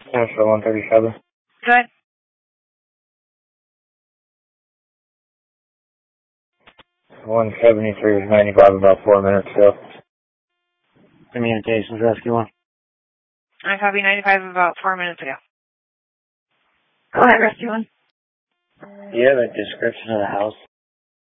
Central 137. Good. 173 is 95 about 4 minutes ago. Communications Rescue 1. I copy 95 about 4 minutes ago. Go ahead, Rescue 1. Do you have a description of the house?